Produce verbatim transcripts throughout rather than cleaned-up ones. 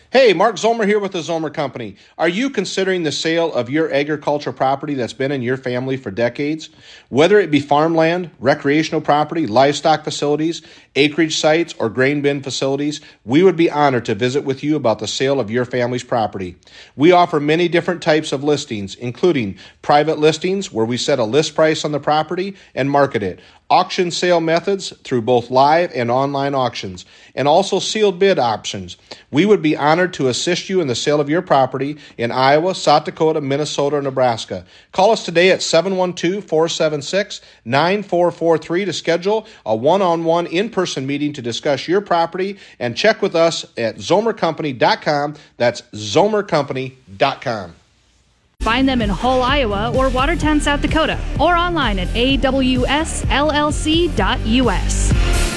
Hey, Mark Zomer here with the Zomer Company. Are you considering the sale of your agricultural property that's been in your family for decades? Whether it be farmland, recreational property, livestock facilities, acreage sites, or grain bin facilities, we would be honored to visit with you about the sale of your family's property. We offer many different types of listings, including private listings where we set a list price on the property and market it, auction sale methods through both live and online auctions, and also sealed bid options. We would be honored to assist you in the sale of your property in Iowa, South Dakota, Minnesota, or Nebraska. Call us today at seven one two, four seven six, nine four four three to schedule a one-on-one in-person meeting to discuss your property, and check with us at zomer company dot com. That's zomer company dot com. Find them in Hull, Iowa, or Watertown, South Dakota, or online at a w s l l c dot u s.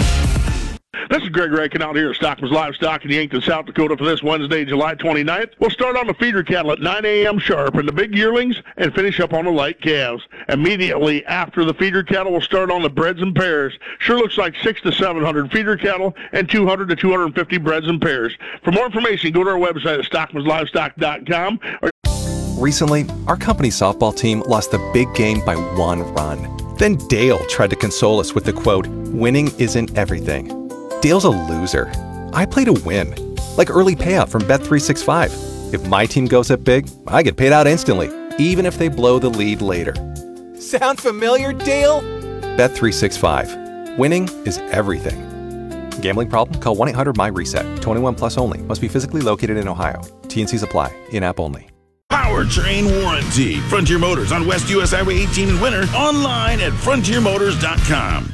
This is Greg Rankin out here at Stockman's Livestock in Yankton, South Dakota for this Wednesday, July twenty-ninth. We'll start on the feeder cattle at nine a.m. sharp and the big yearlings and finish up on the light calves. Immediately after the feeder cattle, we'll start on the breds and pairs. Sure looks like six to seven hundred feeder cattle and two hundred to two hundred fifty breds and pairs. For more information, go to our website at stockmans livestock dot com. Or- Recently, our company softball team lost the big game by one run. Then Dale tried to console us with the quote, "Winning isn't everything." Dale's a loser. I play to win. Like early payout from Bet three sixty-five. If my team goes up big, I get paid out instantly, even if they blow the lead later. Sound familiar, Dale? Bet three sixty-five. Winning is everything. Gambling problem? Call one eight hundred M Y reset. twenty-one plus only. Must be physically located in Ohio. T and Cs apply. In-app only. Powertrain warranty. Frontier Motors on West U S Highway eighteen in Winter. Online at frontier motors dot com.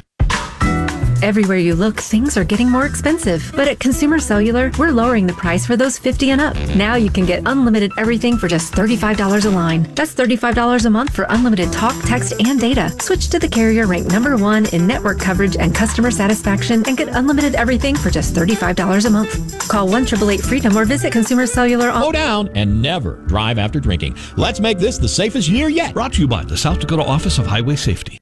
Everywhere you look, things are getting more expensive. But at Consumer Cellular, we're lowering the price for those fifty and up. Now you can get unlimited everything for just thirty-five dollars a line. That's thirty-five dollars a month for unlimited talk, text, and data. Switch to the carrier ranked number one in network coverage and customer satisfaction and get unlimited everything for just thirty-five dollars a month. Call one eight eight eight freedom or visit Consumer Cellular on... Slow down and never drive after drinking. Let's make this the safest year yet. Brought to you by the South Dakota Office of Highway Safety.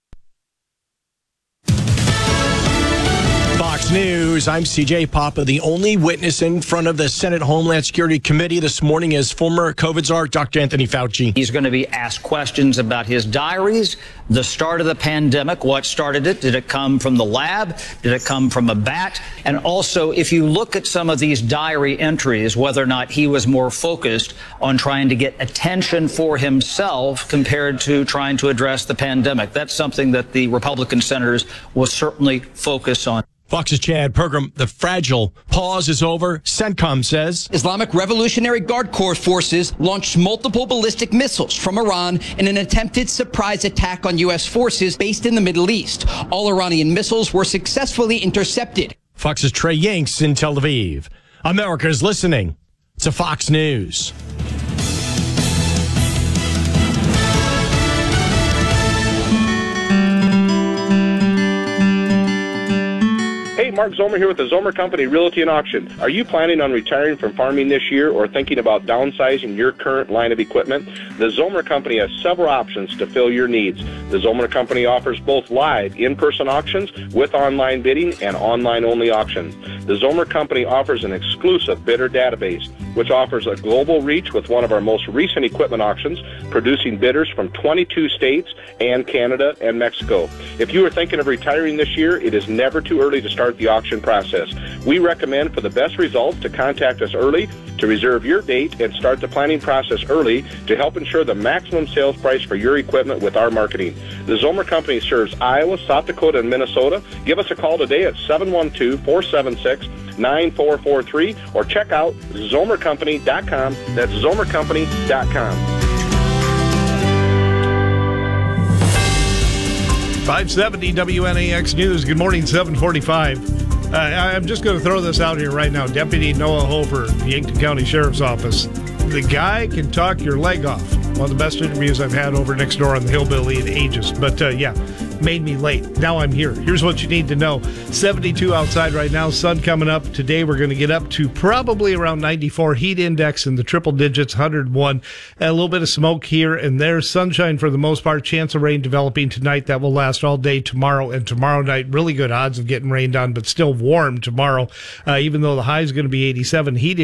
Fox News, I'm C J Papa. The only witness in front of the Senate Homeland Security Committee this morning is former COVID czar, Doctor Anthony Fauci. He's going to be asked questions about his diaries, the start of the pandemic, what started it, did it come from the lab, did it come from a bat, and also if you look at some of these diary entries, whether or not he was more focused on trying to get attention for himself compared to trying to address the pandemic. That's something that the Republican senators will certainly focus on. Fox's Chad Pergram, the fragile pause is over. CENTCOM says Islamic Revolutionary Guard Corps forces launched multiple ballistic missiles from Iran in an attempted surprise attack on U S forces based in the Middle East. All Iranian missiles were successfully intercepted. Fox's Trey Yanks in Tel Aviv. America is listening to Fox News. Hey, Mark Zomer here with the Zomer Company Realty and Auction. Are you planning on retiring from farming this year or thinking about downsizing your current line of equipment? The Zomer Company has several options to fill your needs. The Zomer Company offers both live, in-person auctions with online bidding and online-only auctions. The Zomer Company offers an exclusive bidder database, which offers a global reach with one of our most recent equipment auctions, producing bidders from twenty-two states and Canada and Mexico. If you are thinking of retiring this year, it is never too early to start the auction process. We recommend for the best results to contact us early to reserve your date and start the planning process early to help ensure the maximum sales price for your equipment with our marketing. The Zomer Company serves Iowa, South Dakota, and Minnesota. Give us a call today at seven one two, four seven six, nine four four three or check out zomer company dot com. That's zomer company dot com. five seventy W N A X News. Good morning, seven forty-five. Uh, I'm just going to throw this out here right now. Deputy Noah Hofer, Yankton County Sheriff's Office. The guy can talk your leg off. One of the best interviews I've had over next door on the Hillbilly in ages. But, uh, yeah, made me late. Now I'm here. Here's what you need to know. seventy-two outside right now. Sun coming up. Today we're going to get up to probably around ninety-four. Heat index in the triple digits, one hundred one. And a little bit of smoke here and there. Sunshine for the most part. Chance of rain developing tonight. That will last all day tomorrow and tomorrow night. Really good odds of getting rained on, but still warm tomorrow. Uh, even though the high is going to be eighty-seven. Heat